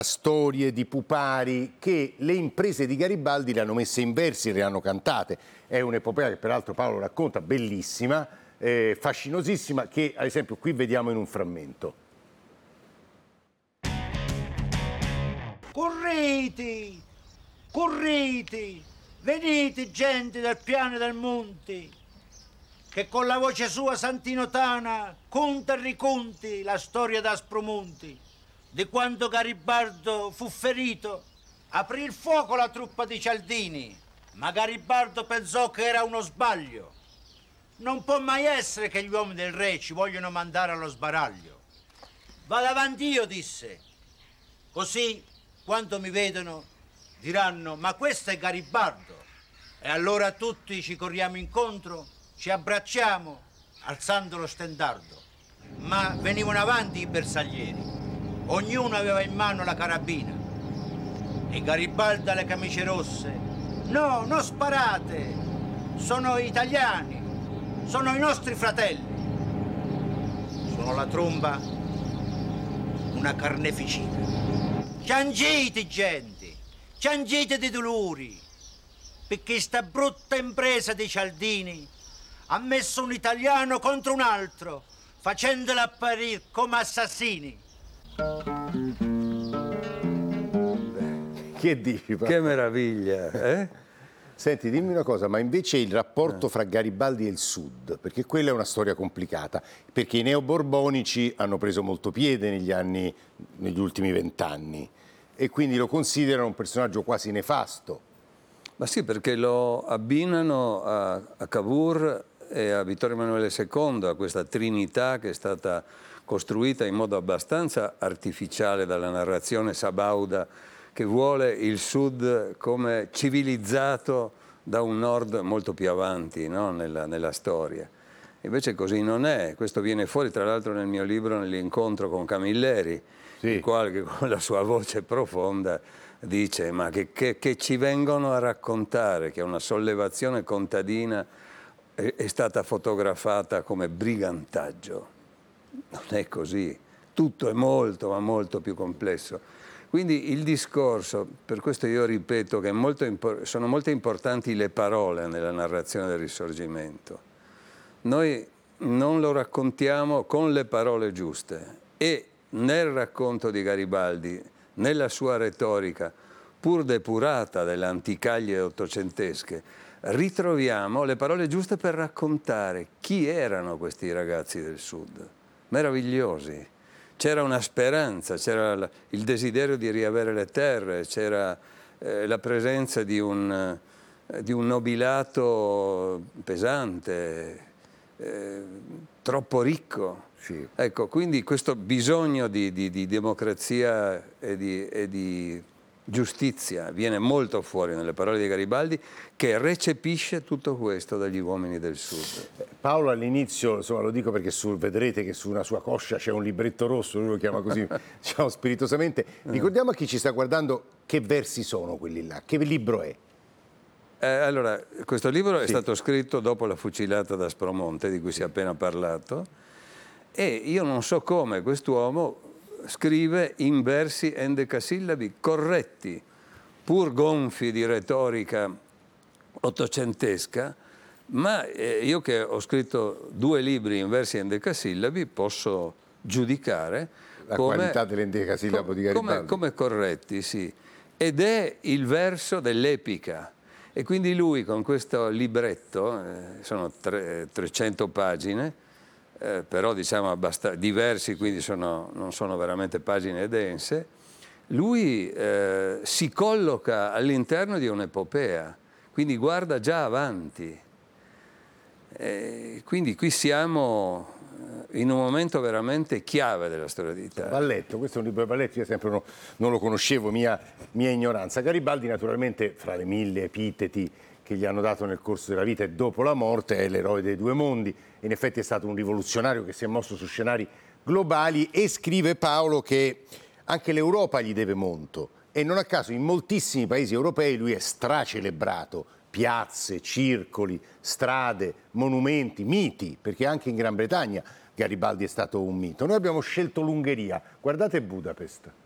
storie di pupari che le imprese di Garibaldi le hanno messe in versi e le hanno cantate. È un'epopea che peraltro Paolo racconta, bellissima, fascinosissima, che ad esempio qui vediamo in un frammento. Correte, correte, venite gente del piano del monte, che con la voce sua santinotana conta e riconti la storia d'Aspromonti, di quando Garibaldo fu ferito, aprì il fuoco la truppa di Cialdini, ma Garibaldo pensò che era uno sbaglio. Non può mai essere che gli uomini del re ci vogliono mandare allo sbaraglio. Vado avanti io, disse. Così, quando mi vedono, diranno, ma questo è Garibaldo. E allora tutti ci corriamo incontro, ci abbracciamo, alzando lo stendardo. Ma venivano avanti i bersaglieri. Ognuno aveva in mano la carabina. E Garibaldi alle camicie rosse. No, non sparate! Sono italiani! Sono i nostri fratelli! Suonò la tromba, una carneficina. Ciangite, gente! Ciangite di dolori! Perché sta brutta impresa dei Cialdini ha messo un italiano contro un altro, facendoli apparire come assassini. Che dici? Che meraviglia, eh? Senti, dimmi una cosa, ma invece il rapporto fra Garibaldi e il Sud, perché quella è una storia complicata, perché i neoborbonici hanno preso molto piede negli ultimi 20 anni e quindi lo considerano un personaggio quasi nefasto. Ma sì, perché lo abbinano a Cavour e a Vittorio Emanuele II, a questa trinità che è stata costruita in modo abbastanza artificiale dalla narrazione sabauda, che vuole il Sud come civilizzato da un Nord molto più avanti, no? nella storia. Invece così non è. Questo viene fuori tra l'altro nel mio libro, nell'incontro con Camilleri, sì, il quale che con la sua voce profonda dice ma che ci vengono a raccontare che una sollevazione contadina è stata fotografata come brigantaggio. Non è così. Tutto è molto, ma molto più complesso. Quindi il discorso, per questo io ripeto che sono molto importanti le parole nella narrazione del Risorgimento. Noi non lo raccontiamo con le parole giuste e nel racconto di Garibaldi, nella sua retorica, pur depurata delle anticaglie ottocentesche, ritroviamo le parole giuste per raccontare chi erano questi ragazzi del Sud. Meravigliosi. C'era una speranza, c'era il desiderio di riavere le terre, c'era la presenza di un nobilato pesante, troppo ricco. Sì. Ecco, quindi questo bisogno di democrazia e di giustizia viene molto fuori nelle parole di Garibaldi, che recepisce tutto questo dagli uomini del Sud. Paolo all'inizio, insomma, lo dico perché vedrete che su una sua coscia c'è un libretto rosso, lui lo chiama così, diciamo spiritosamente. Ricordiamo a chi ci sta guardando che versi sono quelli là, che libro è? Allora, questo libro è stato scritto dopo la fucilata d'Aspromonte, di cui si è appena parlato, e io non so come quest'uomo scrive in versi endecasillabi corretti, pur gonfi di retorica ottocentesca, ma io che ho scritto 2 libri in versi endecasillabi posso giudicare la qualità dell'endecasillabo di Garibaldi. Come corretti, sì. Ed è il verso dell'epica. E quindi lui con questo libretto, sono 300 pagine, però diciamo diversi, quindi non sono veramente pagine dense, lui si colloca all'interno di un'epopea, quindi guarda già avanti. Quindi qui siamo in un momento veramente chiave della storia d'Italia. Valletto, questo è un libro di Valletto, io sempre non lo conoscevo, mia ignoranza. Garibaldi naturalmente, fra le 1000 epiteti che gli hanno dato nel corso della vita e dopo la morte, è l'eroe dei 2 mondi. In effetti è stato un rivoluzionario che si è mosso su scenari globali e scrive Paolo che anche l'Europa gli deve molto e non a caso in moltissimi paesi europei lui è stracelebrato, piazze, circoli, strade, monumenti, miti, perché anche in Gran Bretagna Garibaldi è stato un mito. Noi abbiamo scelto l'Ungheria, guardate Budapest.